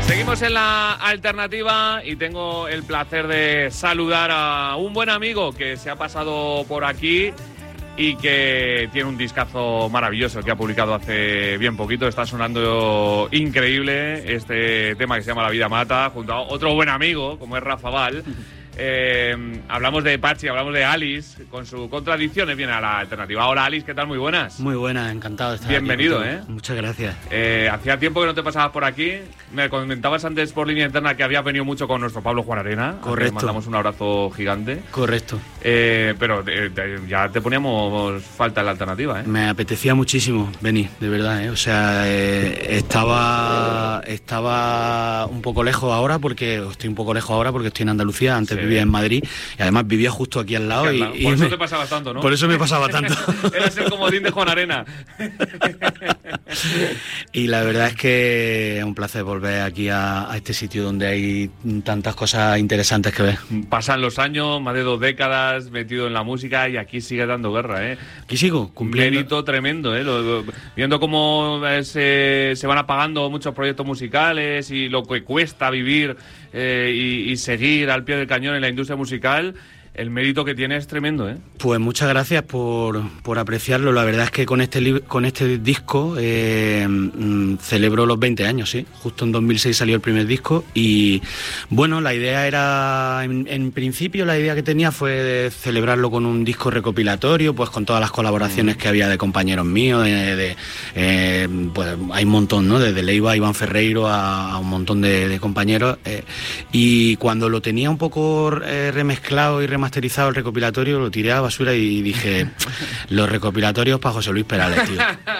Seguimos en la alternativa y tengo el placer de saludar a un buen amigo que se ha pasado por aquí y que tiene un discazo maravilloso que ha publicado hace bien poquito. Está sonando increíble este tema que se llama La vida mata, junto a otro buen amigo como es Rafa Val. Hablamos de Patxi, hablamos de Alice, con su Contradicciones viene a la alternativa. Hola Alice, ¿qué tal? Muy buenas. Muy buenas, encantado de estar Bienvenido, aquí. Muchas gracias. Hacía tiempo que no te pasabas por aquí. Me comentabas antes por línea interna que habías venido mucho con nuestro Pablo Juan Arena. Correcto. Le mandamos un abrazo gigante. Correcto. Pero ya te poníamos falta en la alternativa, ¿eh? Me apetecía muchísimo venir, de verdad, ¿eh? O sea, estaba un poco lejos ahora porque estoy en Andalucía. Antes vivía en Madrid y además vivía justo aquí al lado. Por eso te pasabas tanto, ¿no? Por eso me pasaba tanto. Eras el comodín de Juan Arena. Y la verdad es que es un placer volver aquí a este sitio donde hay tantas cosas interesantes que ver. Pasan los años, más de 2 décadas metido en la música y aquí sigue dando guerra, ¿eh? Aquí sigo, cumpliendo. Mérito tremendo, ¿eh? Viendo cómo se van apagando muchos proyectos musicales y lo que cuesta vivir y seguir al pie del cañón en la industria musical. El mérito que tiene es tremendo, ¿eh? Pues muchas gracias por apreciarlo. La verdad es que con este disco celebro los 20 años, ¿sí? Justo en 2006 salió el primer disco y, bueno, la idea era, en principio la idea que tenía fue de celebrarlo con un disco recopilatorio, pues con todas las colaboraciones que había de compañeros míos, pues hay un montón, ¿no? Desde Leiva a Iván Ferreiro a un montón de compañeros. Y cuando lo tenía un poco remezclado y remasterizado el recopilatorio, lo tiré a la basura y dije, los recopilatorios para José Luis Perales, tío.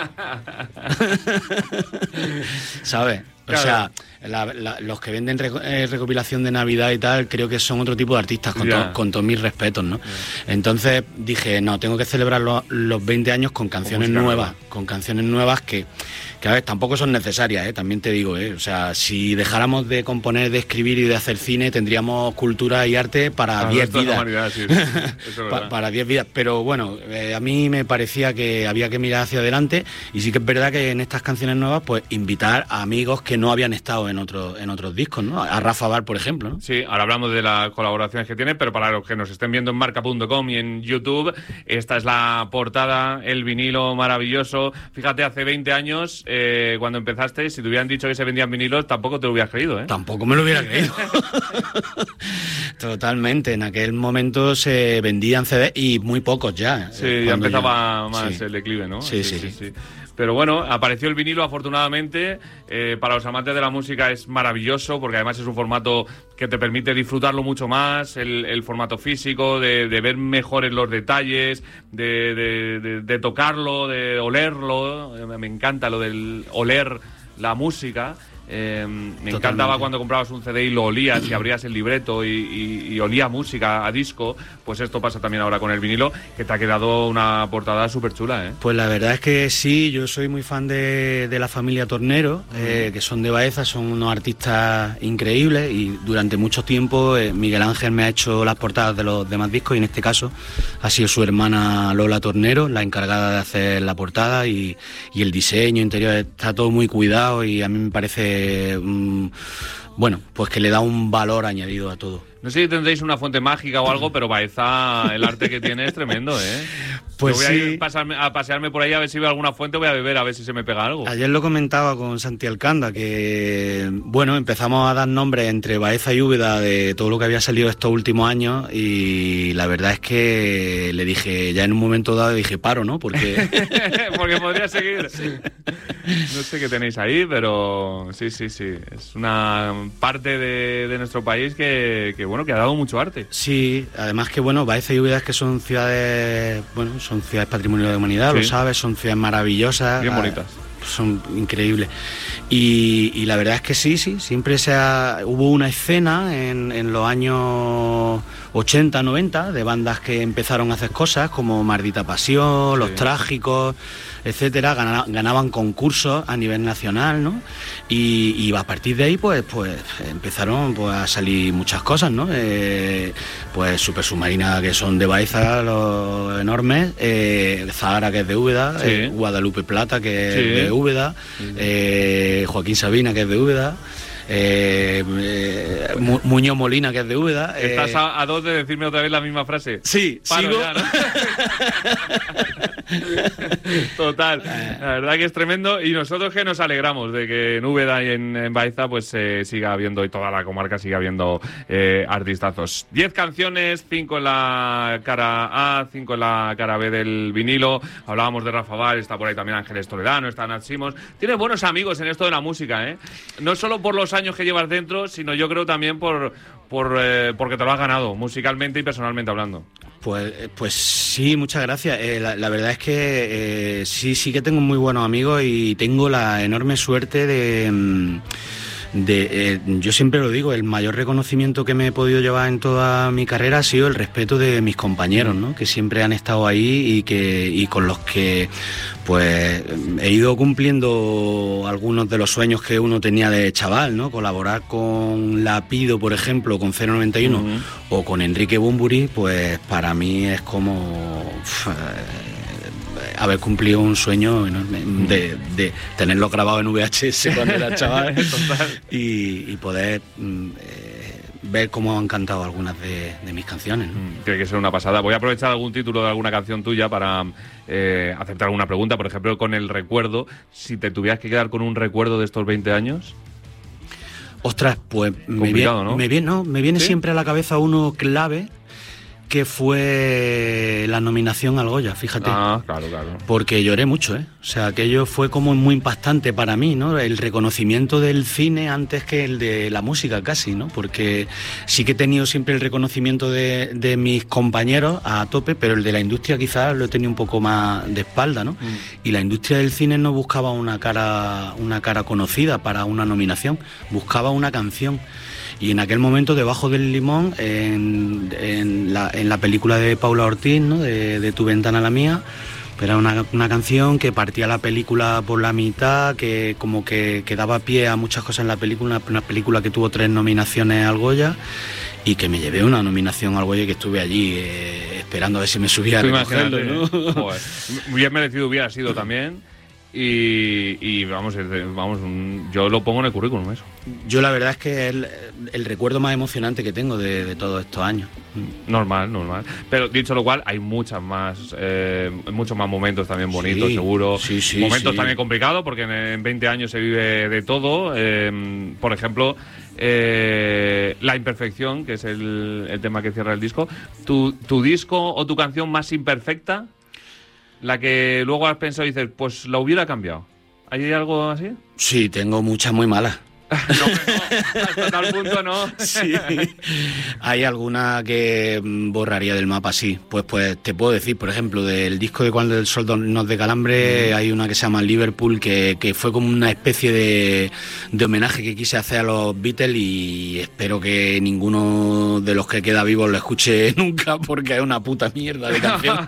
¿Sabes? Claro. O sea, los que venden recopilación de Navidad y tal, creo que son otro tipo de artistas, con todos mis respetos, ¿no? Entonces dije, no, tengo que celebrar los 20 años con canciones nuevas que a ver, tampoco son necesarias, también te digo, o sea, si dejáramos de componer, de escribir y de hacer cine, tendríamos cultura y arte para 10 vidas. Sí, para 10 vidas, pero bueno, a mí me parecía que había que mirar hacia adelante y sí que es verdad que en estas canciones nuevas, pues invitar a amigos que no habían estado en otros discos, ¿no? A Rafa Val, por ejemplo, ¿no? Sí, ahora hablamos de las colaboraciones que tiene, pero para los que nos estén viendo en marca.com y en YouTube, esta es la portada, el vinilo maravilloso. Fíjate, hace 20 años, cuando empezaste, si te hubieran dicho que se vendían vinilos, tampoco te lo hubieras creído, ¿eh? Tampoco me lo hubiera creído. Totalmente, en aquel momento se vendían CDs y muy pocos ya. Sí, ya empezaba más el declive, ¿no? Sí. Pero bueno, apareció el vinilo afortunadamente. Para los amantes de la música es maravilloso porque además es un formato que te permite disfrutarlo mucho más, el formato físico, de ver mejores los detalles, de tocarlo, de olerlo. Me encanta lo del oler la música. Me encantaba cuando comprabas un CD y lo olías y abrías el libreto y olía música a disco. Pues esto pasa también ahora con el vinilo, que te ha quedado una portada súper chula, ¿eh? Pues la verdad es que sí, yo soy muy fan de la familia Tornero, que son de Baeza, son unos artistas increíbles y durante mucho tiempo Miguel Ángel me ha hecho las portadas de los demás discos y en este caso ha sido su hermana Lola Tornero la encargada de hacer la portada y el diseño interior está todo muy cuidado y a mí me parece bueno, pues que le da un valor añadido a todo. No sé si tendréis una fuente mágica o algo, pero Baeza, el arte que tiene es tremendo, ¿eh? Pues yo voy a ir a pasearme por ahí a ver si veo alguna fuente, voy a beber a ver si se me pega algo. Ayer lo comentaba con Santi Alcanda, que bueno, empezamos a dar nombres entre Baeza y Úbeda de todo lo que había salido estos últimos años y la verdad es que le dije, ya en un momento dado dije, paro, ¿no? Porque porque podría seguir. Sí. No sé qué tenéis ahí, pero sí. Es una parte de nuestro país que bueno, que ha dado mucho arte. Sí, además que bueno, Baeza y Úbeda es que son ciudades, bueno, son ciudades patrimonio de la humanidad, sí. Lo sabes, son ciudades maravillosas. Bien bonitas. Son increíbles. Y la verdad es que sí, siempre hubo una escena en los años 80, 90 de bandas que empezaron a hacer cosas como Maldita Pasión, Los Trágicos, etcétera, ganaban concursos a nivel nacional, ¿no? Y a partir de ahí pues empezaron pues a salir muchas cosas, ¿no? Pues Super Submarina, que son de Baeza, los enormes, Zahara, que es de Úbeda, Guadalupe Plata, que es de Úbeda, Joaquín Sabina, que es de Úbeda, Muñoz Molina, que es de Úbeda. ¿Estás a dos de decirme otra vez la misma frase? Sí, Paro sigo. ya, ¿no? Total, la verdad que es tremendo, y nosotros que nos alegramos de que en Úbeda y en Baeza pues siga habiendo, y toda la comarca siga habiendo artistazos. 10 canciones, 5 en la cara A, 5 en la cara B del vinilo. Hablábamos de Rafa Val, está por ahí también Ángeles Toledano, está Nat Simons. Tienes buenos amigos en esto de la música, ¿eh? No solo por los años que llevas dentro, sino yo creo también porque te lo has ganado, musicalmente y personalmente hablando. Pues sí, muchas gracias. La verdad es que sí que tengo muy buenos amigos y tengo la enorme suerte yo siempre lo digo, el mayor reconocimiento que me he podido llevar en toda mi carrera ha sido el respeto de mis compañeros, ¿no? Que siempre han estado ahí y con los que pues he ido cumpliendo algunos de los sueños que uno tenía de chaval, ¿no? Colaborar con Lapido, por ejemplo, con 091 o con Enrique Bunbury, pues para mí es como haber cumplido un sueño enorme de tenerlo grabado en VHS cuando era chaval y poder ver cómo han cantado algunas de mis canciones, ¿no? Tiene que ser una pasada. Voy a aprovechar algún título de alguna canción tuya para hacerte alguna pregunta, por ejemplo, con el recuerdo. Si te tuvieras que quedar con un recuerdo de estos 20 años... Ostras, pues me viene ¿Sí? siempre a la cabeza uno clave, que fue la nominación al Goya, fíjate. Ah, claro. Porque lloré mucho, ¿eh? O sea, aquello fue como muy impactante para mí, ¿no? El reconocimiento del cine antes que el de la música casi, ¿no? Porque sí que he tenido siempre el reconocimiento de mis compañeros a tope, pero el de la industria quizás lo he tenido un poco más de espalda, ¿no? Y la industria del cine no buscaba una cara conocida para una nominación, buscaba una canción. Y en aquel momento, Debajo del limón, en la película de Paula Ortiz, ¿no? de Tu ventana a la mía, era una canción que partía la película por la mitad, que como que daba pie a muchas cosas en la película, una película que tuvo 3 nominaciones al Goya, y que me llevé una nominación al Goya y que estuve allí esperando a ver si me subía a recogerlo, ¿no? Joder, muy bien merecido hubiera sido también. Y vamos, yo lo pongo en el currículum, eso. Yo la verdad es que es el recuerdo más emocionante que tengo de todos estos años. Normal. Pero dicho lo cual, hay muchos más momentos también bonitos, seguro. Sí, momentos también complicados, porque en 20 años se vive de todo. Por ejemplo, La imperfección, que es el tema que cierra el disco. ¿Tu disco o tu canción más imperfecta? La que luego has pensado y dices, pues la hubiera cambiado. ¿Hay algo así? Sí, tengo muchas muy malas. No, hasta tal punto no. Sí. Hay alguna que borraría del mapa, sí. Pues te puedo decir, por ejemplo, del disco de Cuando el sol nos dé calambre, hay una que se llama Liverpool, que fue como una especie de homenaje que quise hacer a los Beatles, y espero que ninguno de los que queda vivos lo escuche nunca, porque es una puta mierda de canción.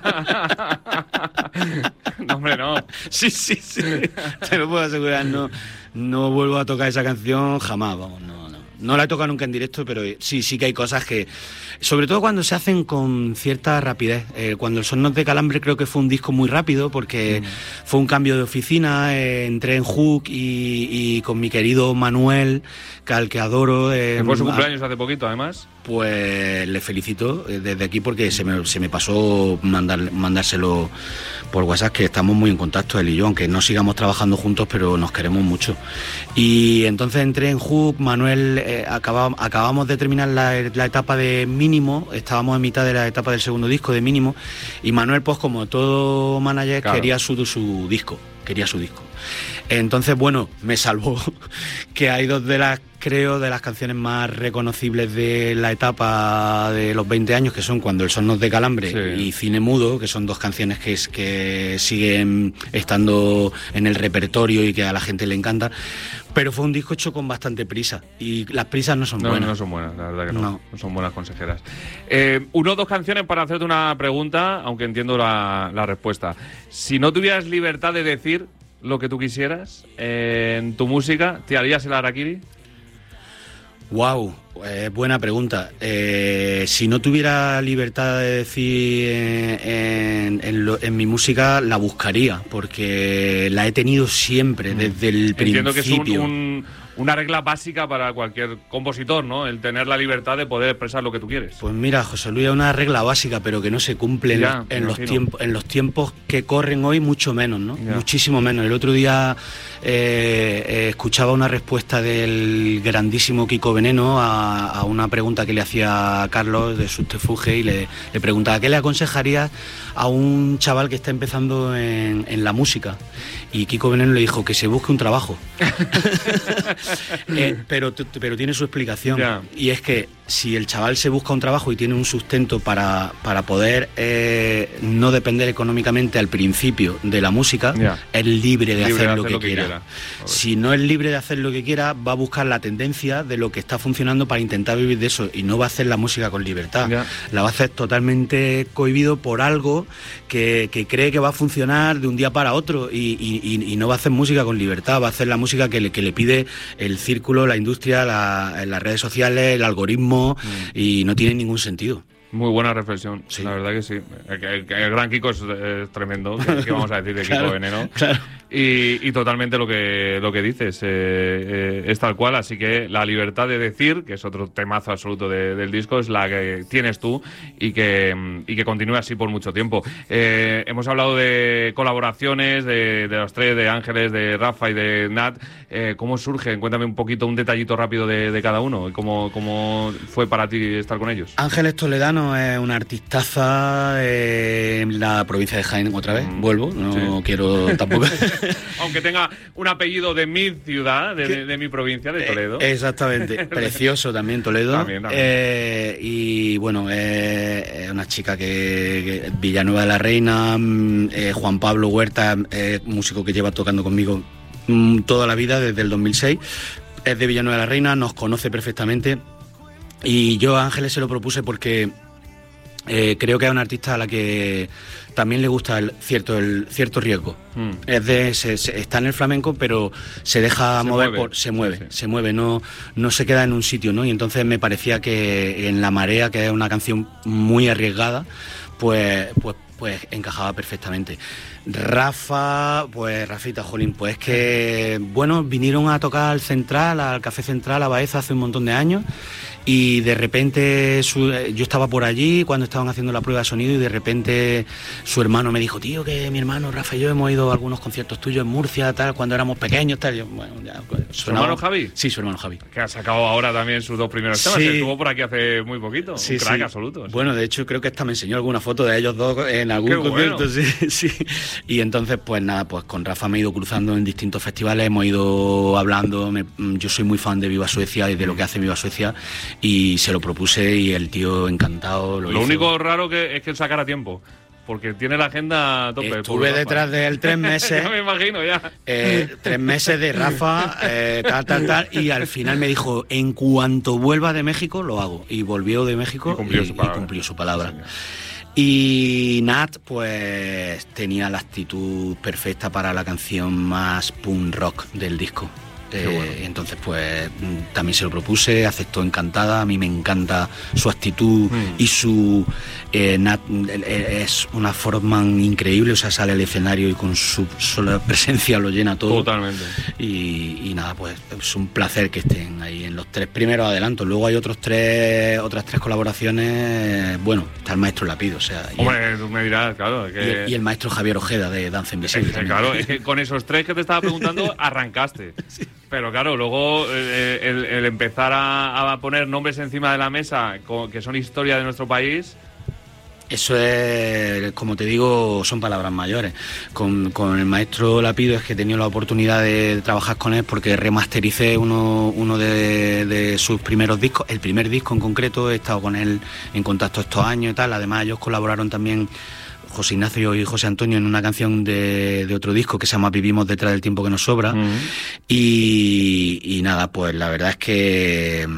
No, hombre, no. Sí. Te lo puedo asegurar, no vuelvo a tocar esa canción jamás, vamos, no la he tocado nunca en directo, pero sí que hay cosas que, sobre todo cuando se hacen con cierta rapidez. Cuando el sol nos dé calambre creo que fue un disco muy rápido, porque fue un cambio de oficina, entré en Hook y con mi querido Manuel, al que adoro. Fue su cumpleaños hace poquito, además. Pues le felicito desde aquí, porque se me pasó mandárselo por WhatsApp, que estamos muy en contacto él y yo, aunque no sigamos trabajando juntos, pero nos queremos mucho. Y entonces entré en Hook, Manuel, acabamos de terminar la etapa de Mínimo, estábamos en mitad de la etapa del segundo disco de Mínimo, y Manuel, pues como todo manager, claro, quería su disco. Entonces, bueno, me salvó que hay dos de las canciones más reconocibles de la etapa de los 20 años, que son Cuando el sol nos dé calambre y Cine mudo, que son dos canciones que siguen estando en el repertorio y que a la gente le encanta. Pero fue un disco hecho con bastante prisa, y las prisas no son buenas. No son buenas, la verdad que no son buenas consejeras. Una o dos canciones para hacerte una pregunta, aunque entiendo la respuesta. Si no tuvieras libertad de decir lo que tú quisieras en tu música, ¿te harías el harakiri? Wow, buena pregunta. Si no tuviera libertad de decir en mi música, la buscaría, porque la he tenido siempre, desde el principio. Entiendo que es una regla básica para cualquier compositor, ¿no? El tener la libertad de poder expresar lo que tú quieres. Pues mira, José Luis, es una regla básica, pero que no se cumple en los tiempos que corren hoy, mucho menos, ¿no? Ya. Muchísimo menos. El otro día escuchaba una respuesta del grandísimo Kiko Veneno a una pregunta que le hacía Carlos de Subterfuge, y le preguntaba ¿qué le aconsejarías a un chaval que está empezando en la música? Y Kiko Veneno le dijo que se busque un trabajo. Pero tiene su explicación. Yeah. Y es que si el chaval se busca un trabajo y tiene un sustento para poder no depender económicamente al principio de la música, es libre de hacer lo que quiera. Si no es libre de hacer lo que quiera, va a buscar la tendencia de lo que está funcionando para intentar vivir de eso, y no va a hacer la música con libertad. La va a hacer totalmente cohibido por algo que cree que va a funcionar de un día para otro, y no va a hacer música con libertad, va a hacer la música que le pide el círculo, la industria, las redes sociales, el algoritmo, y no tiene ningún sentido. Muy buena reflexión, sí. La verdad que sí. El gran Kiko es tremendo, ¿qué vamos a decir de Kiko Veneno? Claro. Y totalmente lo que dices, es tal cual, así que la libertad de decir, que es otro temazo absoluto del disco, es la que tienes tú y que continúe así por mucho tiempo. Hemos hablado de colaboraciones, de los tres, de Ángeles, de Rafa y de Nat. ¿Cómo surgen? Cuéntame un poquito, un detallito rápido de cada uno. ¿Cómo fue para ti estar con ellos? Ángeles Toledano es una artistaza en la provincia de Jaén, otra vez. Vuelvo, no quiero tampoco... Aunque tenga un apellido de mi ciudad, de mi provincia, de Toledo. Exactamente. Precioso también Toledo. También. Y bueno, es una chica que Villanueva de la Reina, Juan Pablo Huerta, músico que lleva tocando conmigo toda la vida, desde el 2006. Es de Villanueva de la Reina, nos conoce perfectamente. Y yo a Ángeles se lo propuse porque creo que es una artista a la que también le gusta el cierto riesgo. Está en el flamenco, pero se deja mover, se mueve, no se queda en un sitio, ¿no? Y entonces me parecía que en La Marea, que es una canción muy arriesgada, pues encajaba perfectamente. Rafita, jolín, pues que, bueno, vinieron a tocar al Café Central, a Baeza, hace un montón de años, y de repente yo estaba por allí cuando estaban haciendo la prueba de sonido, y de repente su hermano me dijo, tío, que mi hermano Rafa y yo hemos ido a algunos conciertos tuyos en Murcia, tal, cuando éramos pequeños, tal. Yo, bueno, ya, pues, ¿Su hermano Javi? Sí, su hermano Javi. Que ha sacado ahora también sus 2 primeros temas, que estuvo por aquí hace muy poquito. Sí, un crack absoluto. Sí. Bueno, de hecho creo que hasta me enseñó alguna foto de ellos dos en algún concierto. Bueno. Sí. Y entonces, pues nada, pues con Rafa me he ido cruzando en distintos festivales, hemos ido hablando. Yo soy muy fan de Viva Suecia y de lo que hace Viva Suecia, y se lo propuse y el tío encantado lo hizo. Lo único raro es que sacara tiempo, porque tiene la agenda a tope. Estuve detrás de él 3 meses. Ya me imagino, ya. 3 meses de Rafa, tal, y al final me dijo, en cuanto vuelva de México lo hago. Y volvió de México y cumplió su palabra. Sí, y Nat, pues tenía la actitud perfecta para la canción más punk rock del disco. Bueno. Entonces pues también se lo propuse, aceptó encantada. A mí me encanta su actitud y su Nat es una frontman increíble, o sea, sale al escenario y con su sola presencia lo llena todo. Totalmente. Y nada, pues es un placer que estén ahí en los 3 primeros adelantos. Luego hay otras 3 colaboraciones. Bueno, está el maestro Lapido, o sea, hombre, tú me dirás, claro, y el maestro Javier Ojeda de Danza Invisible. Claro, es que con esos 3 que te estaba preguntando arrancaste. Sí. Pero claro, luego el empezar a poner nombres encima de la mesa que son historia de nuestro país. Eso es, como te digo, son palabras mayores. Con el maestro Lapido es que he tenido la oportunidad de trabajar con él, porque remastericé uno de sus primeros discos, el primer disco en concreto. He estado con él en contacto estos años y tal. Además, ellos colaboraron también, José Ignacio y José Antonio, en una canción de otro disco que se llama Vivimos detrás del tiempo que nos sobra. Y nada, pues la verdad es que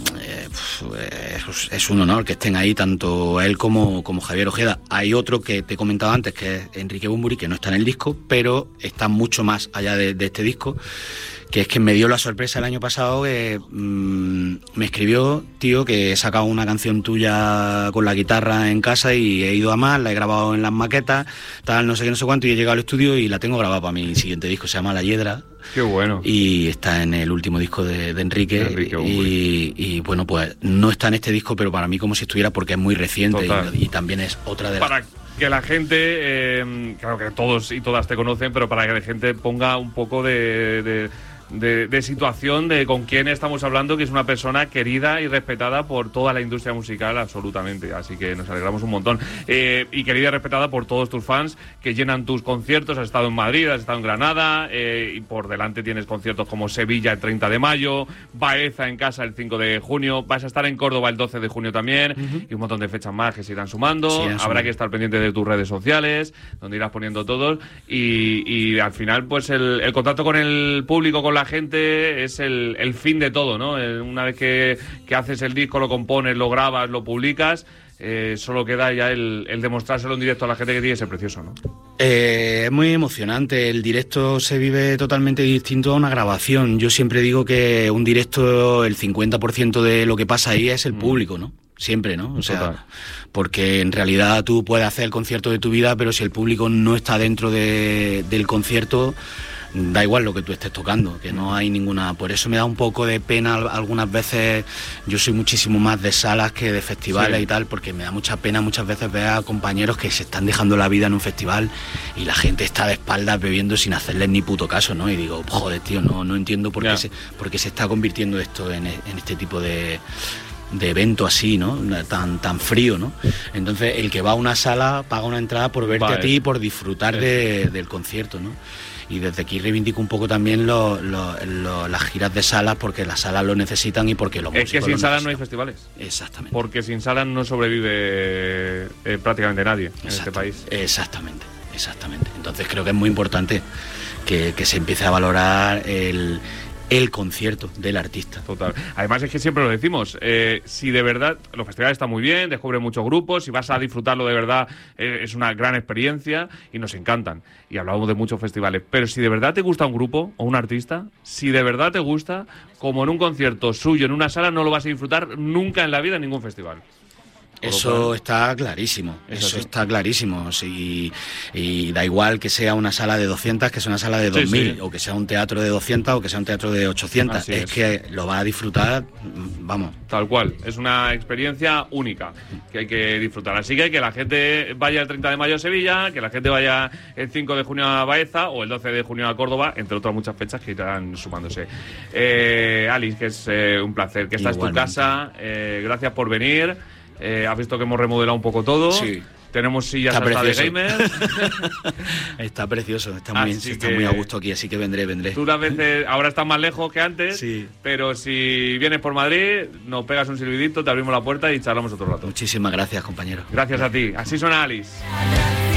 es un honor que estén ahí tanto él como Javier Ojeda. Hay otro que te he comentado antes, que es Enrique Bunbury, que no está en el disco, pero está mucho más allá de este disco, que es que me dio la sorpresa el año pasado que me escribió, tío, que he sacado una canción tuya con la guitarra en casa y he ido a más, la he grabado en las maquetas, tal, no sé qué, no sé cuánto, y he llegado al estudio y la tengo grabada para mi siguiente disco, se llama La Hiedra. Qué bueno. Y está en el último disco de Enrique. Y bueno, pues no está en este disco, pero para mí como si estuviera, porque es muy reciente y también es otra de las... Para que la gente, claro que todos y todas te conocen, pero para que la gente ponga un poco de situación de con quién estamos hablando, que es una persona querida y respetada por toda la industria musical absolutamente, así que nos alegramos un montón, y querida y respetada por todos tus fans que llenan tus conciertos. Has estado en Madrid, has estado en Granada, y por delante tienes conciertos como Sevilla el 30 de mayo, Baeza en casa el 5 de junio, vas a estar en Córdoba el 12 de junio también, y un montón de fechas más que se irán sumando. Habrá que estar pendiente de tus redes sociales, donde irás poniendo todos, y al final pues el contacto con el público, con la gente, es el fin de todo, ¿no? Una vez que haces el disco, lo compones, lo grabas, lo publicas, solo queda ya el demostrárselo en directo a la gente, que tiene que ser precioso, ¿no? Es muy emocionante. El directo se vive totalmente distinto a una grabación. Yo siempre digo que un directo, el 50% de lo que pasa ahí es el público, ¿no? Siempre, ¿no? O sea, total. Porque en realidad tú puedes hacer el concierto de tu vida, pero si el público no está dentro del concierto, da igual lo que tú estés tocando, que no hay ninguna... Por eso me da un poco de pena algunas veces. Yo soy muchísimo más de salas que de festivales y tal, porque me da mucha pena muchas veces ver a compañeros que se están dejando la vida en un festival y la gente está de espaldas bebiendo sin hacerles ni puto caso, ¿no? Y digo, joder, tío, no entiendo por qué se está convirtiendo esto en este tipo de evento así, ¿no? Tan frío, ¿no? Entonces, el que va a una sala paga una entrada por verte a ti y por disfrutar del concierto, ¿no? Y desde aquí reivindico un poco también las giras de salas, porque las salas lo necesitan y porque los músicos... Es que sin salas no hay festivales. Exactamente. Porque sin salas no sobrevive prácticamente nadie en este país. Exactamente. Entonces creo que es muy importante que se empiece a valorar el concierto del artista. Total. Además es que siempre lo decimos, si de verdad los festivales están muy bien, descubres muchos grupos, si vas a disfrutarlo de verdad, es una gran experiencia y nos encantan. Y hablamos de muchos festivales, pero si de verdad te gusta un grupo o un artista, si de verdad te gusta, como en un concierto suyo, en una sala, no lo vas a disfrutar nunca en la vida en ningún festival. Eso está clarísimo, está clarísimo. Sí, y da igual que sea una sala de 200, que sea una sala de 2000, o que sea un teatro de 200, o que sea un teatro de 800. Así es que lo va a disfrutar, vamos. Tal cual, es una experiencia única que hay que disfrutar. Así que la gente vaya el 30 de mayo a Sevilla, que la gente vaya el 5 de junio a Baeza o el 12 de junio a Córdoba, entre otras muchas fechas que irán sumándose. Alice, que es un placer, que esta Igualmente. es tu casa, gracias por venir. Has visto que hemos remodelado un poco todo. Sí. Tenemos sillas hasta de gamer. Está precioso, está muy a gusto aquí, así que vendré. Tú las veces, ahora estás más lejos que antes, pero si vienes por Madrid, nos pegas un silbidito, te abrimos la puerta y charlamos otro rato. Muchísimas gracias, compañero. Gracias a ti. Así suena Alice.